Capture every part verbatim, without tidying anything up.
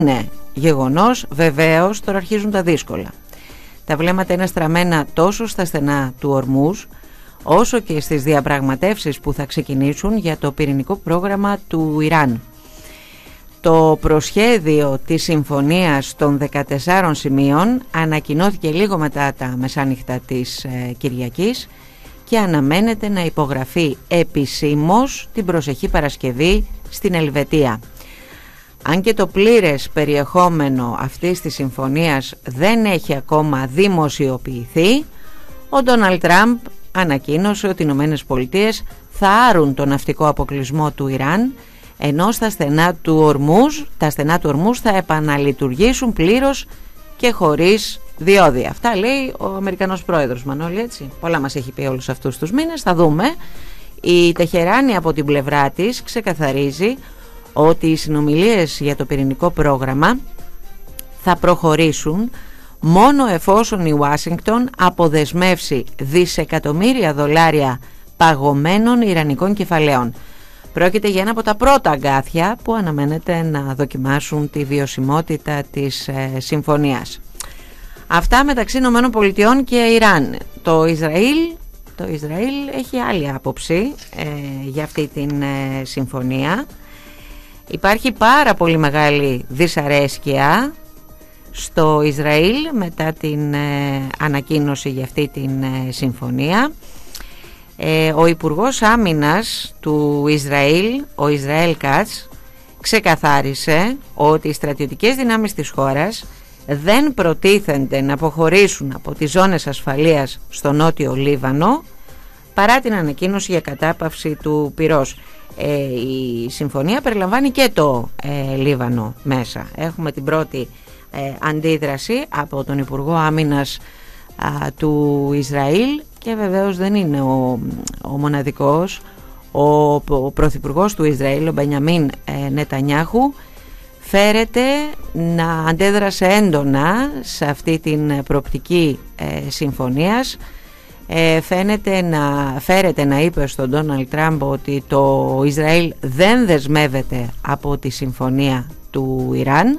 Ναι, γεγονός, βεβαίως, τώρα αρχίζουν τα δύσκολα. Τα βλέμματα είναι στραμμένα τόσο στα στενά του Ορμούζ, όσο και στις διαπραγματεύσεις που θα ξεκινήσουν για το πυρηνικό πρόγραμμα του Ιράν. Το προσχέδιο της συμφωνίας των δεκατεσσάρων σημείων ανακοινώθηκε λίγο μετά τα μεσάνυχτα της ε, Κυριακής και αναμένεται να υπογραφεί επισήμως την προσεχή Παρασκευή στην Ελβετία. Αν και το πλήρες περιεχόμενο αυτής της συμφωνίας δεν έχει ακόμα δημοσιοποιηθεί, ο Ντόναλντ Τραμπ ανακοίνωσε ότι οι Ηνωμένες Πολιτείες θα άρουν τον ναυτικό αποκλεισμό του Ιράν, ενώ στα στενά του Ορμούζ, τα στενά του Ορμούζ θα επαναλειτουργήσουν πλήρως και χωρίς διόδια. Αυτά λέει ο Αμερικανός πρόεδρος, Μανώλη, έτσι. Πολλά μας έχει πει όλους αυτούς τους μήνες, θα δούμε. Η Τεχεράνη από την πλευρά της ξεκαθαρίζει ότι οι συνομιλίες για το πυρηνικό πρόγραμμα θα προχωρήσουν μόνο εφόσον η Ουάσιγκτον αποδεσμεύσει δισεκατομμύρια δολάρια παγωμένων ιρανικών κεφαλαίων. Πρόκειται για ένα από τα πρώτα αγκάθια που αναμένεται να δοκιμάσουν τη βιωσιμότητα της ε, συμφωνίας. Αυτά μεταξύ Ηνωμένων Πολιτειών και Ιράν. Το Ισραήλ, το Ισραήλ έχει άλλη άποψη ε, για αυτή την ε, συμφωνία. Υπάρχει πάρα πολύ μεγάλη δυσαρέσκεια στο Ισραήλ μετά την ε, ανακοίνωση για αυτή την ε, συμφωνία. Ε, ο Υπουργός Άμυνας του Ισραήλ, ο Ισραήλ Κάτς, ξεκαθάρισε ότι οι στρατιωτικές δυνάμεις της χώρας δεν προτίθενται να αποχωρήσουν από τις ζώνες ασφαλείας στο νότιο Λίβανο παρά την ανακοίνωση για κατάπαυση του πυρός. Ε, η συμφωνία περιλαμβάνει και το ε, Λίβανο μέσα. Έχουμε την πρώτη ε, αντίδραση από τον Υπουργό Άμυνας α, του Ισραήλ και βεβαίως δεν είναι ο, ο μοναδικός. Ο, ο Πρωθυπουργός του Ισραήλ, ο Μπενιαμίν ε, Νετανιάχου, φέρεται να αντέδρασε έντονα σε αυτή την προοπτική ε, συμφωνίας. Ε, φαίνεται να φέρεται να είπε στον Ντόναλντ Τραμπ ότι το Ισραήλ δεν δεσμεύεται από τη συμφωνία του Ιράν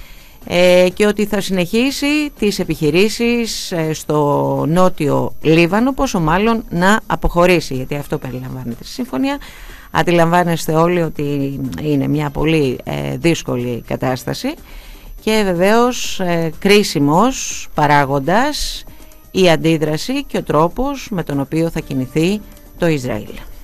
ε, και ότι θα συνεχίσει τις επιχειρήσεις ε, στο νότιο Λίβανο, πόσο μάλλον να αποχωρήσει, γιατί αυτό περιλαμβάνεται στη συμφωνία. Αντιλαμβάνεστε όλοι ότι είναι μια πολύ ε, δύσκολη κατάσταση και βεβαίως ε, κρίσιμος παράγοντας η αντίδραση και ο τρόπος με τον οποίο θα κινηθεί το Ισραήλ.